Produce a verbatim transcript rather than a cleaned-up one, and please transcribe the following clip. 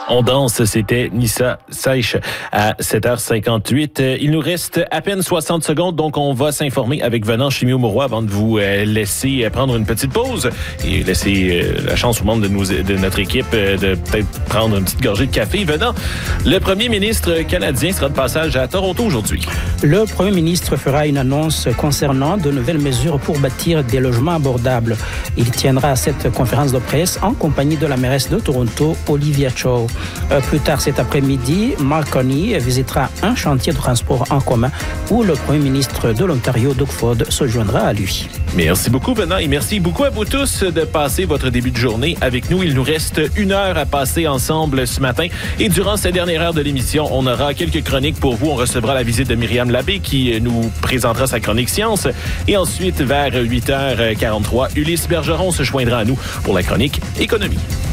On danse, c'était Nissa Seiche à sept heures cinquante-huit. Il nous reste à peine soixante secondes, donc on va s'informer avec Venant Chimio-Mauroy avant de vous laisser prendre une petite pause et laisser la chance aux membres de, nous, de notre équipe de peut-être prendre une petite gorgée de café. Venant, le premier ministre canadien sera de passage à Toronto aujourd'hui. Le premier ministre fera une annonce concernant de nouvelles mesures pour bâtir des logements abordables. Il tiendra cette conférence de presse en compagnie de la mairesse de Toronto, Olivia Chow. Euh, plus tard cet après-midi, Mark Carney visitera un chantier de transport en commun où le premier ministre de l'Ontario, Doug Ford, se joindra à lui. Merci beaucoup, Venant, et merci beaucoup à vous tous de passer votre début de journée avec nous. Il nous reste une heure à passer ensemble ce matin. Et durant cette dernière heure de l'émission, on aura quelques chroniques pour vous. On recevra la visite de Myriam Labbé qui nous présentera sa chronique science. Et ensuite, vers huit heures quarante-trois, Ulysse Bergeron se joindra à nous pour la chronique économie.